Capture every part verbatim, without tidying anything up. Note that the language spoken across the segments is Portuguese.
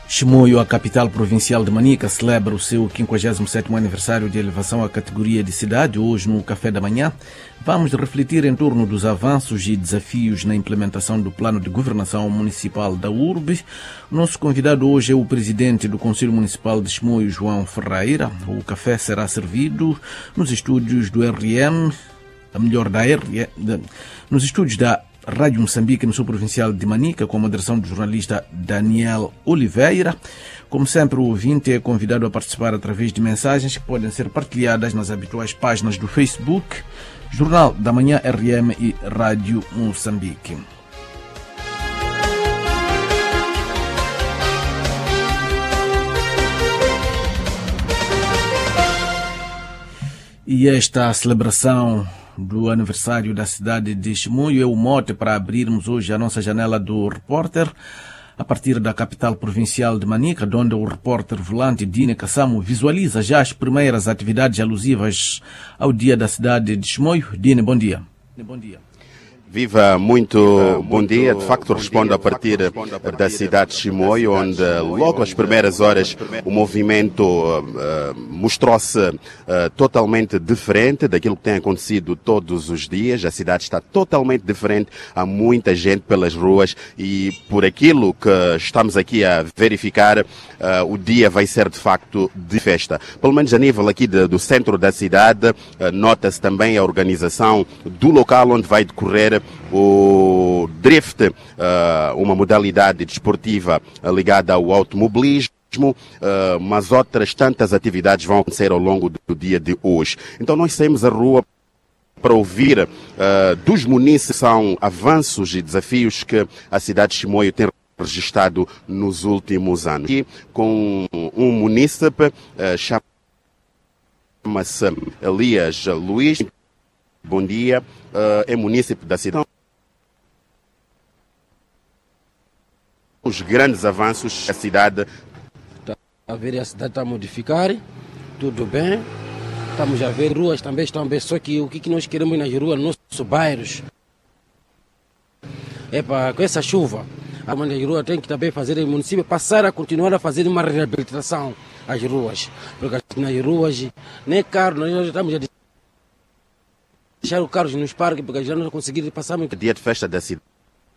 Chimoio, a capital provincial de Manica, celebra o seu quinquagésimo sétimo aniversário de elevação à categoria de cidade. Hoje, no café da manhã, vamos refletir em torno dos avanços e desafios na implementação do plano de governação municipal da urbe. Nosso convidado hoje é o presidente do Conselho Municipal de Chimoio, João Ferreira. O café será servido nos estúdios do R M, a melhor da R M, nos estúdios da Rádio Moçambique, no sul provincial de Manica, com a moderação do jornalista Daniel Oliveira. Como sempre, o ouvinte é convidado a participar através de mensagens que podem ser partilhadas nas habituais páginas do Facebook, Jornal da Manhã R M e Rádio Moçambique. E esta celebração do aniversário da cidade de Chimoio é o mote para abrirmos hoje a nossa janela do repórter, a partir da capital provincial de Manica, onde o repórter volante Dine Kassamo visualiza já as primeiras atividades alusivas ao dia da cidade de Chimoio. Dine, bom dia. Bom dia. Viva, muito Viva, bom muito dia. De facto, respondo a partir da cidade de Chimoio, onde logo às primeiras horas o movimento uh, mostrou-se uh, totalmente diferente daquilo que tem acontecido todos os dias. A cidade está totalmente diferente. Há muita gente pelas ruas e por aquilo que estamos aqui a verificar, uh, o dia vai ser de facto de festa. Pelo menos a nível aqui de, do centro da cidade, uh, nota-se também a organização do local onde vai decorrer o drift, uh, uma modalidade desportiva uh, ligada ao automobilismo, uh, mas outras tantas atividades vão acontecer ao longo do dia de hoje. Então nós saímos à rua para ouvir uh, dos munícipes são avanços e desafios que a cidade de Chimoio tem registrado nos últimos anos. E com um munícipe, uh, chama-se Elias Luiz. Bom dia, uh, é munícipe da cidade. Os grandes avanços da cidade. Está a ver, a cidade está a modificar, tudo bem. Estamos a ver, ruas também estão bem, só que o que nós queremos nas ruas, nos nossos bairros, é para com essa chuva. A das ruas tem que também fazer, o município passar a continuar a fazer uma reabilitação às ruas. Porque nas ruas, nem carro, nós estamos a deixar os carros nos parques, porque já não conseguimos passar muito. Dia de festa da cidade.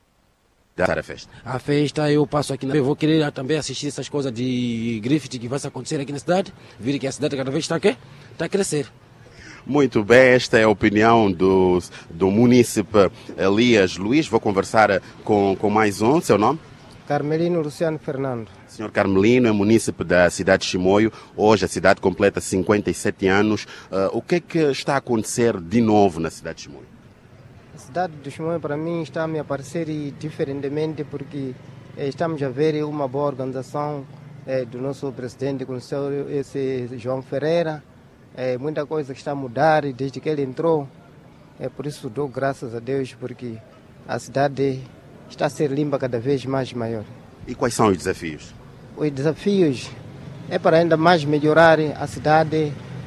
A festa. A festa, eu passo aqui na... Eu vou querer também assistir essas coisas de grafite que vai acontecer aqui na cidade. Vir que a cidade cada vez está aqui, está a crescer. Muito bem, esta é a opinião do, do munícipe Elias Luiz. Vou conversar com, com mais um. Seu nome? Carmelino Luciano Fernando. Senhor Carmelino é munícipe da cidade de Chimoio. Hoje a cidade completa cinquenta e sete anos. Uh, o que é que está a acontecer de novo na cidade de Chimoio? A cidade de Chimoio para mim está a me aparecer diferentemente porque eh, estamos a ver uma boa organização eh, do nosso presidente, com o senhor esse João Ferreira. Eh, muita coisa que está a mudar desde que ele entrou. É por isso dou graças a Deus porque a cidade está a ser limpa cada vez mais e maior. E quais são os desafios? Os desafios é para ainda mais melhorar a cidade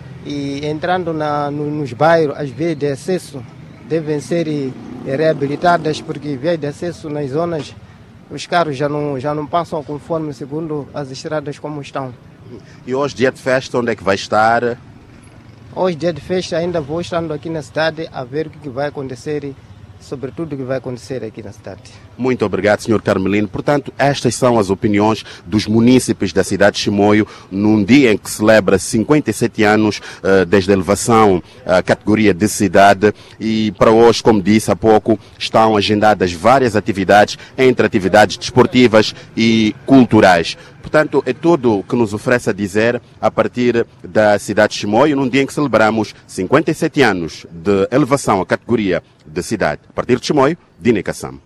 e entrando na, no, nos bairros, as vias de acesso devem ser reabilitadas porque vias de acesso nas zonas, os carros já não, já não passam conforme segundo as estradas como estão. E hoje, dia de festa, onde é que vai estar? Hoje, dia de festa, ainda vou estando aqui na cidade a ver o que vai acontecer, sobretudo o que vai acontecer aqui na cidade. Muito obrigado, senhor Carmelino. Portanto, estas são as opiniões dos munícipes da cidade de Chimoio num dia em que celebra cinquenta e sete anos uh, desde a elevação à categoria de cidade e para hoje, como disse há pouco, estão agendadas várias atividades, entre atividades desportivas e culturais. Portanto, é tudo o que nos oferece a dizer a partir da cidade de Chimoio, num dia em que celebramos cinquenta e sete anos de elevação à categoria de cidade. A partir de Chimoio, Dine Kassamo.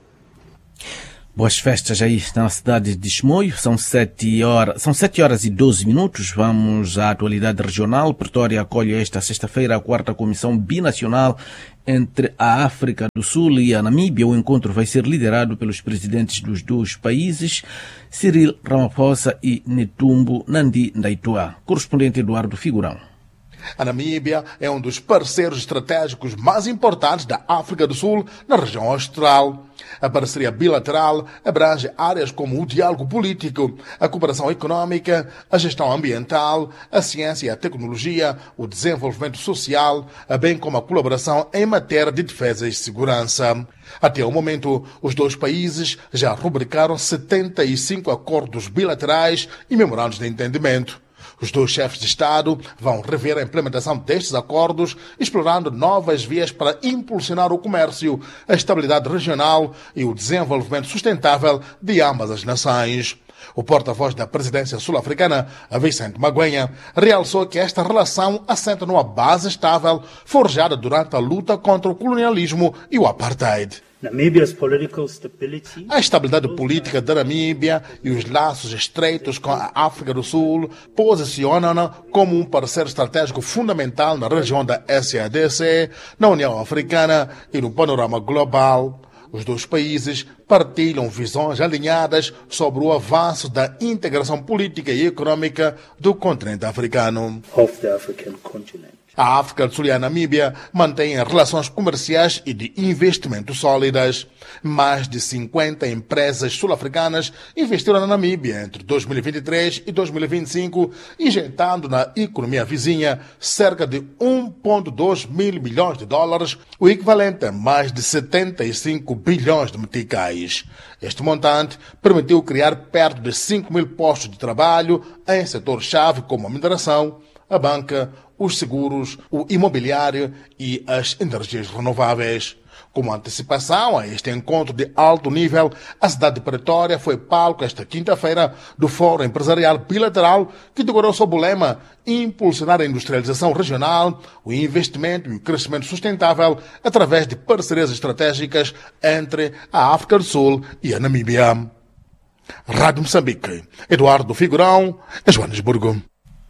Boas festas aí na cidade de Chimoio. São sete horas, são sete horas e doze minutos. Vamos à atualidade regional. Pretória acolhe esta sexta-feira a quarta comissão binacional entre a África do Sul e a Namíbia. O encontro vai ser liderado pelos presidentes dos dois países, Cyril Ramaphosa e Netumbo Nandi-Ndaitwah. Correspondente Eduardo Figurão. A Namíbia é um dos parceiros estratégicos mais importantes da África do Sul na região austral. A parceria bilateral abrange áreas como o diálogo político, a cooperação econômica, a gestão ambiental, a ciência e a tecnologia, o desenvolvimento social, bem como a colaboração em matéria de defesa e segurança. Até o momento, os dois países já rubricaram setenta e cinco acordos bilaterais e memorandos de entendimento. Os dois chefes de Estado vão rever a implementação destes acordos, explorando novas vias para impulsionar o comércio, a estabilidade regional e o desenvolvimento sustentável de ambas as nações. O porta-voz da presidência sul-africana, Vicente Magwenha, realçou que esta relação assenta numa base estável forjada durante a luta contra o colonialismo e o apartheid. A estabilidade política da Namíbia e os laços estreitos com a África do Sul posicionam-na como um parceiro estratégico fundamental na região da S A D C, na União Africana e no panorama global. Os dois países partilham visões alinhadas sobre o avanço da integração política e econômica do continente africano. A África do Sul e a Namíbia mantêm relações comerciais e de investimento sólidas. Mais de cinquenta empresas sul-africanas investiram na Namíbia entre dois mil e vinte e três e dois mil e vinte e cinco, injetando na economia vizinha cerca de um vírgula dois mil milhões de dólares, o equivalente a mais de setenta e cinco bilhões de meticais. Este montante permitiu criar perto de cinco mil postos de trabalho em setores-chave como a mineração, a banca, os seguros, o imobiliário e as energias renováveis. Como antecipação a este encontro de alto nível, a cidade de Pretória foi palco esta quinta-feira do Fórum Empresarial Bilateral que decorou sob o lema impulsionar a industrialização regional, o investimento e o crescimento sustentável através de parcerias estratégicas entre a África do Sul e a Namíbia. Rádio Moçambique, Eduardo Figurão, Joanesburgo.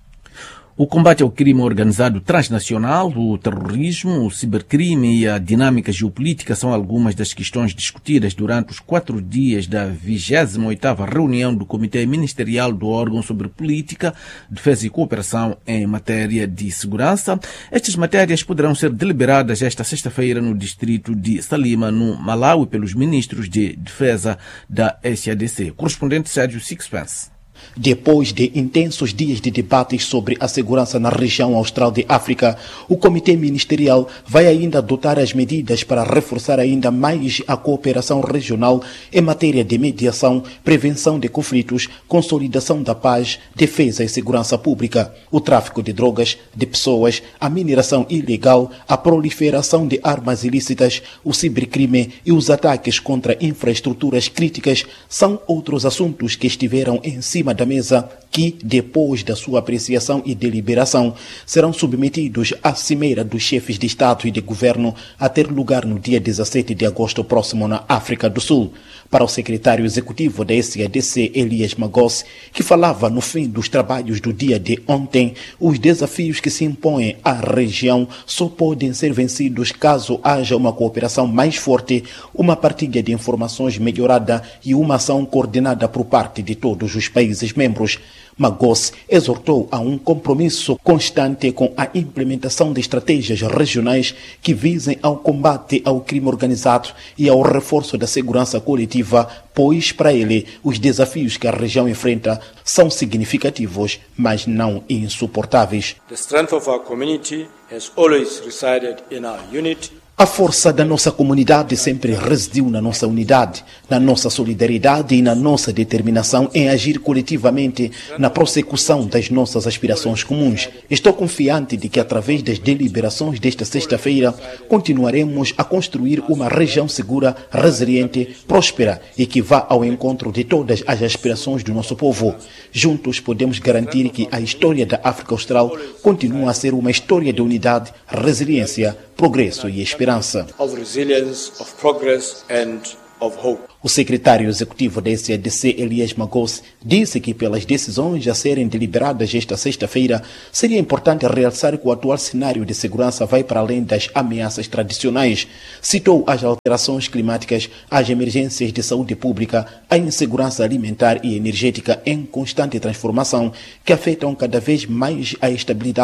O combate ao crime organizado transnacional, o terrorismo, o cibercrime e a dinâmica geopolítica são algumas das questões discutidas durante os quatro dias da vigésima oitava reunião do Comitê Ministerial do órgão sobre política, defesa e cooperação em matéria de segurança. Estas matérias poderão ser deliberadas esta sexta-feira no distrito de Salima, no Malawi, pelos ministros de defesa da S A D C. Correspondente Sérgio Sixpence. Depois de intensos dias de debates sobre a segurança na região austral de África, o Comitê Ministerial vai ainda adotar as medidas para reforçar ainda mais a cooperação regional em matéria de mediação, prevenção de conflitos, consolidação da paz, defesa e segurança pública, o tráfico de drogas, de pessoas, a mineração ilegal, a proliferação de armas ilícitas, o cibercrime e os ataques contra infraestruturas críticas são outros assuntos que estiveram em cima da mesa que, depois da sua apreciação e deliberação, serão submetidos à cimeira dos chefes de Estado e de Governo a ter lugar no dia dezassete de agosto próximo na África do Sul. Para o secretário executivo da S A D C, Elias Magos, que falava no fim dos trabalhos do dia de ontem, os desafios que se impõem à região só podem ser vencidos caso haja uma cooperação mais forte, uma partilha de informações melhorada e uma ação coordenada por parte de todos os países membros. Magos exortou a um compromisso constante com a implementação de estratégias regionais que visem ao combate ao crime organizado e ao reforço da segurança coletiva, pois, para ele, os desafios que a região enfrenta são significativos, mas não insuportáveis. The strength of our community has always resided in our unity. A força da nossa comunidade sempre residiu na nossa unidade, na nossa solidariedade e na nossa determinação em agir coletivamente na prossecução das nossas aspirações comuns. Estou confiante de que, através das deliberações desta sexta-feira, continuaremos a construir uma região segura, resiliente, próspera e que vá ao encontro de todas as aspirações do nosso povo. Juntos podemos garantir que a história da África Austral continua a ser uma história de unidade, resiliência, progresso e esperança. Of resilience, of progress and of hope. O secretário executivo da S A D C, Elias Magos, disse que pelas decisões a serem deliberadas esta sexta-feira, seria importante realçar que o atual cenário de segurança vai para além das ameaças tradicionais. Citou as alterações climáticas, as emergências de saúde pública, a insegurança alimentar e energética em constante transformação, que afetam cada vez mais a estabilidade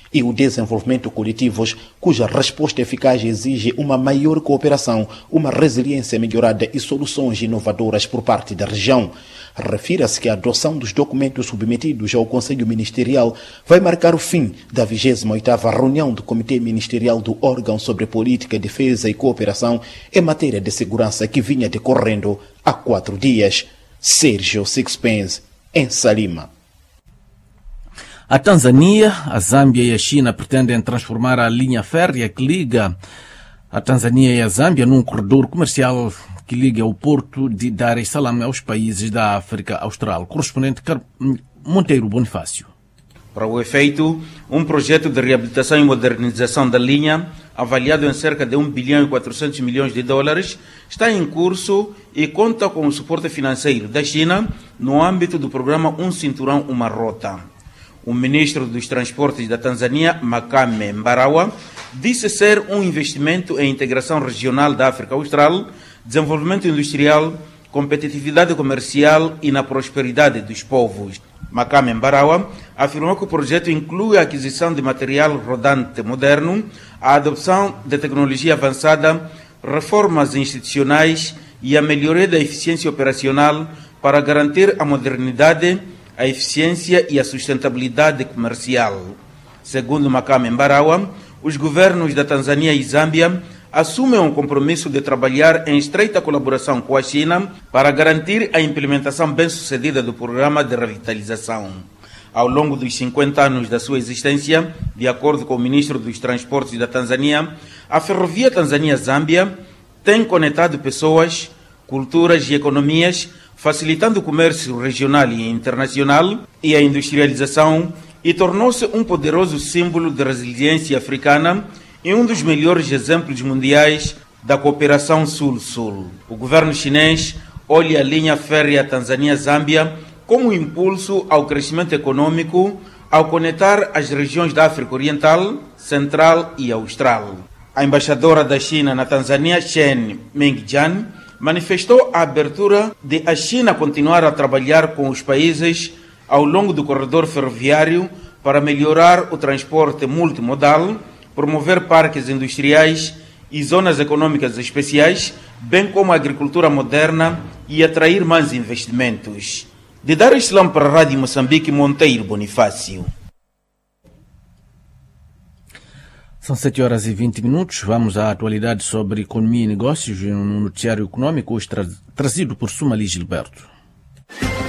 e o desenvolvimento coletivos, cuja resposta eficaz exige uma maior cooperação, uma resiliência melhorada e soluções inovadoras por parte da região. Refira-se que a adoção dos documentos submetidos ao Conselho Ministerial vai marcar o fim da vigésima oitava reunião do Comitê Ministerial do órgão sobre política, defesa e cooperação em matéria de segurança que vinha decorrendo há quatro dias. Sérgio Sixpence, em Salima. A Tanzânia, a Zâmbia e a China pretendem transformar a linha férrea que liga a Tanzânia e a Zâmbia num corredor comercial que liga o porto de Dar es Salaam aos países da África Austral. Correspondente Monteiro Bonifácio. Para o efeito, um projeto de reabilitação e modernização da linha, avaliado em cerca de um bilhão e quatrocentos milhões de dólares, está em curso e conta com o suporte financeiro da China no âmbito do programa Um Cinturão, Uma Rota. O ministro dos Transportes da Tanzânia, Makame Mbarawa, disse ser um investimento em integração regional da África Austral, desenvolvimento industrial, competitividade comercial e na prosperidade dos povos. Makame Mbarawa afirmou que o projeto inclui a aquisição de material rodante moderno, a adopção de tecnologia avançada, reformas institucionais e a melhoria da eficiência operacional para garantir a modernidade, a eficiência e a sustentabilidade comercial. Segundo Makame Mbarawa, os governos da Tanzânia e Zâmbia assumem um compromisso de trabalhar em estreita colaboração com a China para garantir a implementação bem-sucedida do programa de revitalização. Ao longo dos cinquenta anos da sua existência, de acordo com o ministro dos Transportes da Tanzânia, a ferrovia Tanzânia-Zâmbia tem conectado pessoas, culturas e economias, facilitando o comércio regional e internacional e a industrialização, e tornou-se um poderoso símbolo de resiliência africana e um dos melhores exemplos mundiais da cooperação Sul-Sul. O governo chinês olha a linha férrea Tanzânia-Zâmbia como um impulso ao crescimento econômico ao conectar as regiões da África Oriental, Central e Austral. A embaixadora da China na Tanzânia, Chen Mengjian, manifestou a abertura de a China continuar a trabalhar com os países ao longo do corredor ferroviário para melhorar o transporte multimodal, promover parques industriais e zonas econômicas especiais, bem como a agricultura moderna e atrair mais investimentos. De Dar es Salaam para a Rádio Moçambique, Monteiro Bonifácio. São sete horas e vinte minutos. Vamos à atualidade sobre economia e negócios no noticiário econômico, hoje tra- trazido por Sumali Gilberto.